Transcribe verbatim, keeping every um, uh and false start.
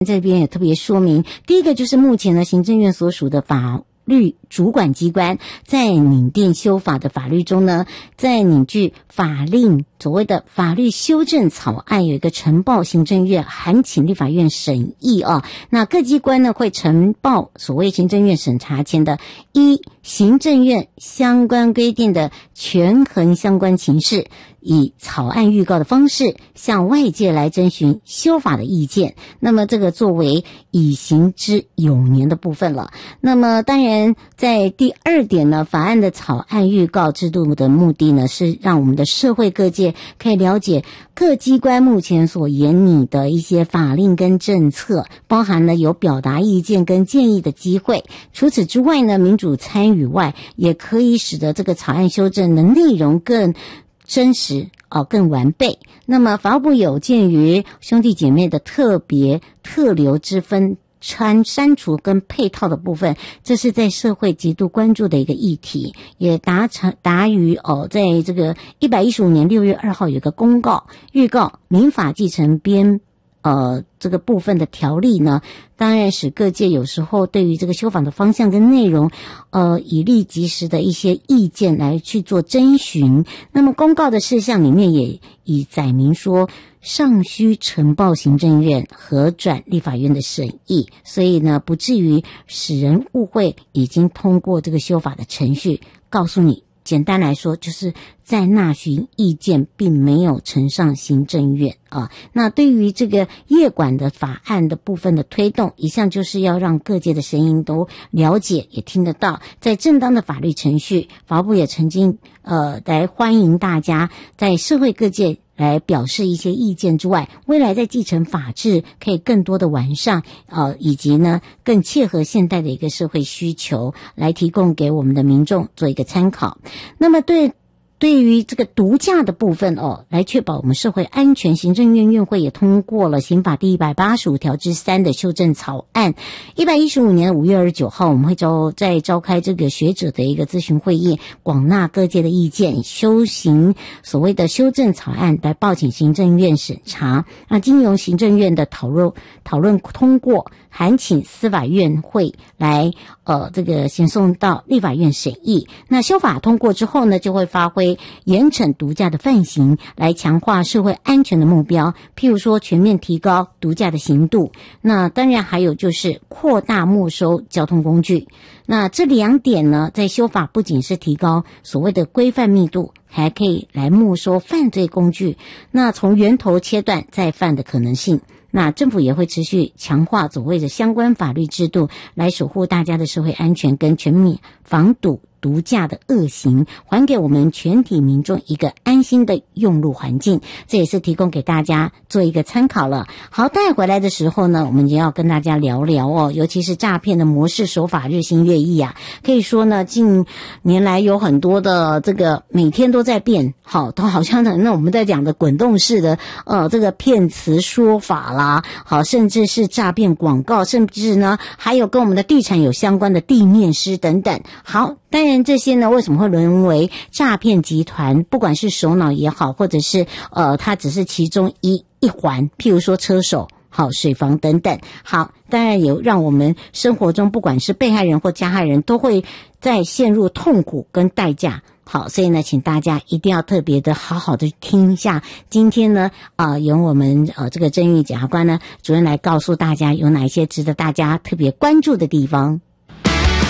这边也特别说明，第一个就是目前呢，行政院所属的法律主管机关在拟定修法的法律中呢，在拟具法令所谓的法律修正草案有一个呈报行政院，函请立法院审议啊。那各机关呢会呈报所谓行政院审查前的一行政院相关规定的权衡相关情势，以草案预告的方式向外界来征询修法的意见。那么这个作为以行之有年的部分了。那么当然在第二点呢，法案的草案预告制度的目的呢，是让我们的社会各界可以了解各机关目前所研拟的一些法令跟政策，包含了有表达意见跟建议的机会。除此之外呢，民主参与外，也可以使得这个草案修正的内容更真实哦，更完备。那么法务部有鉴于兄弟姐妹的特别特留之分删删除跟配套的部分，这是在社会极度关注的一个议题，也达成达于哦，在这个一百一十五年六月二号有一个公告预告民法继承编呃这个部分的条例呢，当然使各界有时候对于这个修法的方向跟内容呃以立即时的一些意见来去做征询。那么公告的事项里面也已载明说尚需呈报行政院核转立法院的审议，所以呢不至于使人误会已经通过这个修法的程序。告诉你简单来说，就是在纳询意见并没有呈上行政院啊。那对于这个业管的法案的部分的推动，一向就是要让各界的声音都了解也听得到，在正当的法律程序，法务部也曾经呃来欢迎大家在社会各界来表示一些意见之外，未来在继承法制可以更多的完善，呃，以及呢更切合现代的一个社会需求，来提供给我们的民众做一个参考。那么对对于这个毒驾的部分哦，来确保我们社会安全，行政院院会也通过了刑法第一百八十五条之三的修正草案。一百一十五年五月二十九号，我们会召再召开这个学者的一个咨询会议，广纳各界的意见，修行所谓的修正草案来报请行政院审查。那经由行政院的讨论讨论通过，函请司法院会来呃这个先送到立法院审议。那修法通过之后呢，就会发挥严惩毒驾的犯行，来强化社会安全的目标，譬如说全面提高毒驾的刑度。那当然还有就是扩大没收交通工具。那这两点呢，在修法不仅是提高所谓的规范密度，还可以来没收犯罪工具，那从源头切断再犯的可能性。那政府也会持续强化所谓的相关法律制度，来守护大家的社会安全跟全面防堵毒驾的恶行，还给我们全体民众一个安心的用路环境。这也是提供给大家做一个参考了。好，带回来的时候呢，我们也要跟大家聊聊哦，尤其是诈骗的模式手法日新月异啊。可以说呢，近年来有很多的这个每天都在变，好，都好像那我们在讲的滚动式的呃这个骗词说法啦，好，甚至是诈骗广告，甚至呢还有跟我们的地产有相关的地面师等等。好，当然这些呢为什么会沦为诈骗集团，不管是首脑也好，或者是呃它只是其中一一环，譬如说车手好水房等等。好，当然有让我们生活中不管是被害人或加害人都会再陷入痛苦跟代价。好，所以呢请大家一定要特别的好好的听一下今天呢呃由我们呃这个郑玉检察官呢主任来告诉大家有哪一些值得大家特别关注的地方。